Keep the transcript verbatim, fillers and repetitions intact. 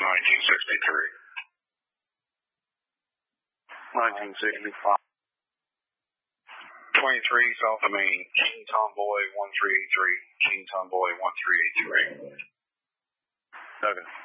nineteen sixty-three. nineteen sixty-five. twenty-three South of Main, King Tomboy one three eight three, King Tomboy one three eight three. Okay.